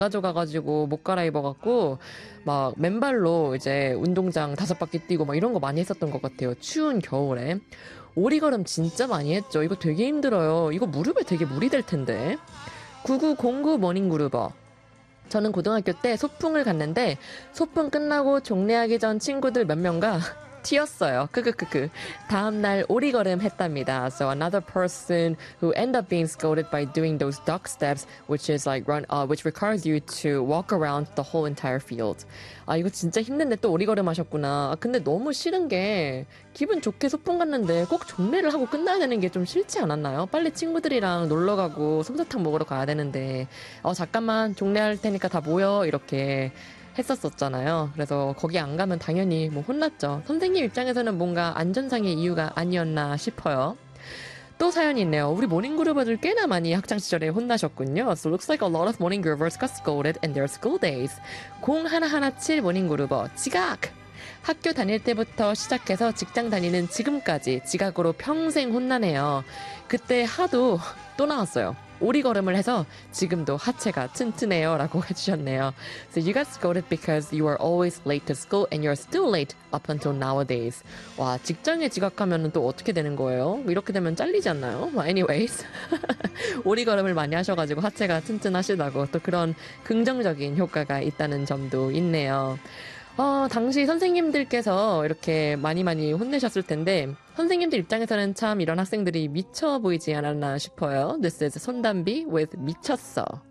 가져가가지고 못 갈아입어갖고 막 맨발로 이제 운동장 5바퀴 뛰고 막 이런 거 많이 했었던 것 같아요. 추운 겨울에. 오리걸음 진짜 많이 했죠. 이거 되게 힘들어요. 이거 무릎에 되게 무리 될 텐데. 9909 모닝그루버. 저는 고등학교 때 소풍을 갔는데 소풍 끝나고 종례하기 전 친구들 몇 명과 튀었어요. 크크크크. 다음날 오리걸음 했답니다. So another person who end up being scolded by doing those duck steps, which is like which requires you to walk around the whole entire field. 아, 이거 진짜 힘든데 또 오리걸음 하셨구나. 아, 근데 너무 싫은 게 기분 좋게 소풍 갔는데 꼭 종례를 하고 끝나야 되는 게 좀 싫지 않았나요? 빨리 친구들이랑 놀러 가고 솜사탕 먹으러 가야 되는데 잠깐만 종례할 테니까 다 모여 이렇게 했었었잖아요. 그래서 거기 안 가면 당연히 뭐 혼났죠. 선생님 입장에서는 뭔가 안전상의 이유가 아니었나 싶어요. 또 사연이 있네요. 우리 모닝그루버들 꽤나 많이 학창시절에 혼나셨군요. So looks like a lot of morning groovers got scolded in their school days. 0117 모닝그루버 지각! 학교 다닐 때부터 시작해서 직장 다니는 지금까지 지각으로 평생 혼나네요. 그때 하도 또 나왔어요. 오리걸음을 해서 지금도 하체가 튼튼해요 라고 해주셨네요. So you got scolded because you are always late to school and you're still late up until nowadays. 와, 직장에 지각하면 또 어떻게 되는 거예요? 이렇게 되면 잘리지 않나요? Anyways. 오리걸음을 많이 하셔가지고 하체가 튼튼하시다고 또 그런 긍정적인 효과가 있다는 점도 있네요. 당시 선생님들께서 이렇게 많이 혼내셨을 텐데, 선생님들 입장에서는 참 이런 학생들이 미쳐 보이지 않았나 싶어요. This is 손담비 with 미쳤어.